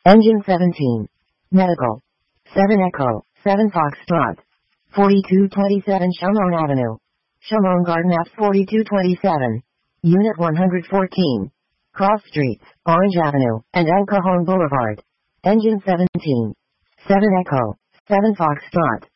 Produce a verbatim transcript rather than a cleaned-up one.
Engine seventeen. Medical. seven Echo, seven Foxtrot. forty-two twenty-seven Shamon Avenue. Shamon Garden F forty-two twenty-seven. Unit one hundred fourteen. Cross Streets, Orange Avenue, and El Cajon Boulevard. Engine seventeen. seven Echo, seven Foxtrot.